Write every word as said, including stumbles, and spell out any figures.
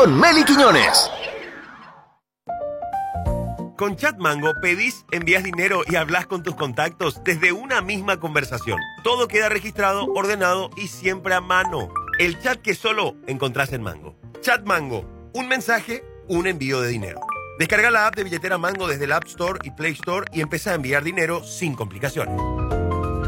con Meli Quiñones. Con Chat Mango pedís, envías dinero y hablas con tus contactos desde una misma conversación. Todo queda registrado, ordenado y siempre a mano. El chat que solo encontrás en Mango. Chat Mango, un mensaje, un envío de dinero. Descarga la app de billetera Mango desde el App Store y Play Store y empieza a enviar dinero sin complicaciones.